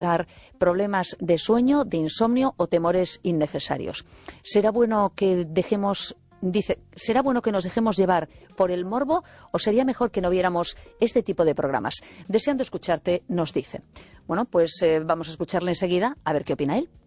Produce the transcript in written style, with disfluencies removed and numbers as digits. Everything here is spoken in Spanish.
problemas de sueño, de insomnio o temores innecesarios. ¿Será bueno que ¿será bueno que nos dejemos llevar por el morbo o sería mejor que no viéramos este tipo de programas? Deseando escucharte, nos dice. Bueno, pues vamos a escucharle enseguida a ver qué opina él.